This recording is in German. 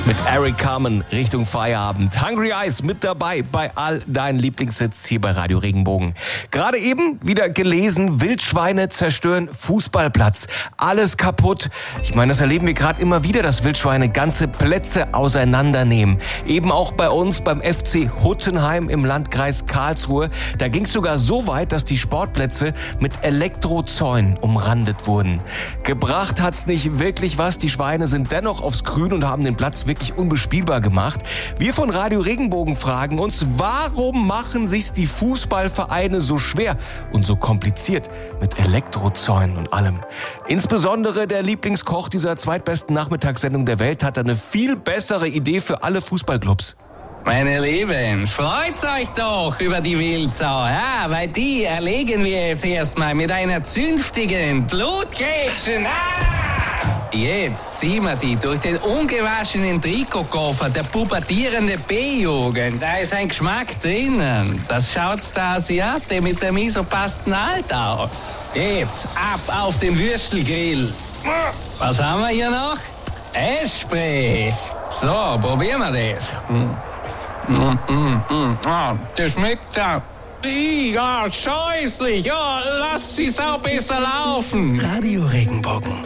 Mit Eric Carmen Richtung Feierabend. Hungry Eyes mit dabei bei all deinen Lieblingshits hier bei Radio Regenbogen. Gerade eben wieder gelesen, Wildschweine zerstören Fußballplatz. Alles kaputt. Ich meine, das erleben wir gerade immer wieder, dass Wildschweine ganze Plätze auseinandernehmen. Eben auch bei uns beim FC Huttenheim im Landkreis Karlsruhe. Da ging es sogar so weit, dass die Sportplätze mit Elektrozäunen umrandet wurden. Gebracht hat's nicht wirklich was. Die Schweine sind dennoch aufs Grün und haben den Platz wirklich unbespielbar gemacht. Wir von Radio Regenbogen fragen uns, warum machen sich's die Fußballvereine so schwer und so kompliziert mit Elektrozäunen und allem? Insbesondere der Lieblingskoch dieser zweitbesten Nachmittagssendung der Welt hat eine viel bessere Idee für alle Fußballclubs. Meine Lieben, freut's euch doch über die Wildsau, ja, weil die erlegen wir jetzt erstmal mit einer zünftigen Blutgrätschen. Jetzt ziehen wir die durch den ungewaschenen Trikotkoffer der pubertierende B-Jugend. Da ist ein Geschmack drinnen. Das schaut's der Asiate mit dem isopassten Alt aus. Jetzt ab auf den Würstelgrill. Was haben wir hier noch? Essspray. So, probieren wir das. Das schmeckt ja. Ja, scheußlich. Ja, lass sie sau besser laufen. Radio Regenbogen.